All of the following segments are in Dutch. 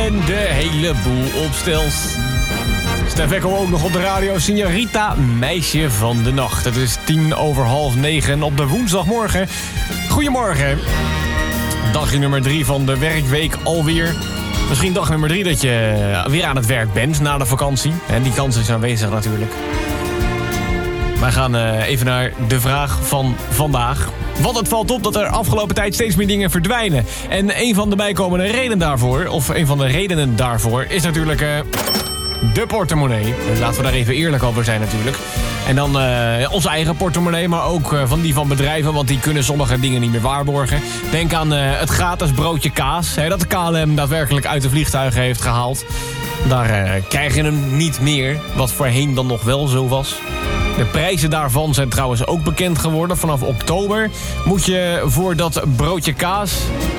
en de hele boel op stelt. Stef Ekkel ook nog op de radio. Signorita, meisje van de nacht. Het is 9:10 op de woensdagmorgen. Goedemorgen. Dagje nummer 3 van de werkweek alweer. Misschien dag nummer 3 dat je weer aan het werk bent na de vakantie. En die kans is aanwezig natuurlijk. Wij gaan even naar de vraag van vandaag. Want het valt op dat er afgelopen tijd steeds meer dingen verdwijnen. En een van de bijkomende redenen daarvoor, of een van de redenen daarvoor, is natuurlijk de portemonnee. Laten we daar even eerlijk over zijn natuurlijk. En dan onze eigen portemonnee, maar ook van die van bedrijven, want die kunnen sommige dingen niet meer waarborgen. Denk aan het gratis broodje kaas, dat de KLM daadwerkelijk uit de vliegtuigen heeft gehaald. Daar krijg je hem niet meer, wat voorheen dan nog wel zo was. De prijzen daarvan zijn trouwens ook bekend geworden. Vanaf oktober moet je voor dat broodje kaas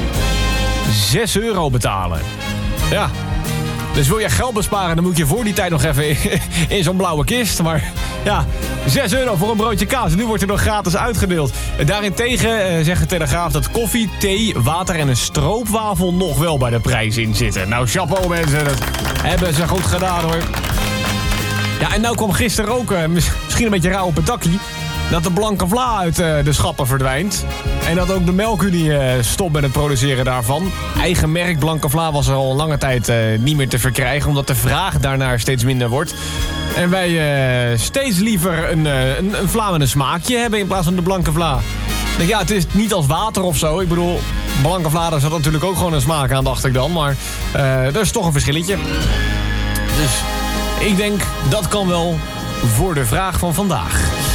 €6 betalen. Ja. Dus wil je geld besparen, dan moet je voor die tijd nog even in zo'n blauwe kist. Maar ja, €6 voor een broodje kaas. Nu wordt er nog gratis uitgedeeld. Daarentegen zegt de Telegraaf dat koffie, thee, water en een stroopwafel nog wel bij de prijs in zitten. Nou, chapeau mensen, dat hebben ze goed gedaan hoor. Ja, en nou kwam gisteren ook, misschien een beetje rauw op het dakkie, dat de Blanke Vla uit de schappen verdwijnt. En dat ook de Melkunie stopt met het produceren daarvan. Eigen merk Blanke Vla was er al lange tijd niet meer te verkrijgen, omdat de vraag daarnaar steeds minder wordt. En wij steeds liever een vla met een smaakje hebben in plaats van de Blanke Vla. Ja, het is niet als water of zo. Ik bedoel, Blanke Vla, daar zat natuurlijk ook gewoon een smaak aan, dacht ik dan. Maar er is toch een verschilletje. Dus ik denk, dat kan wel voor de vraag van vandaag.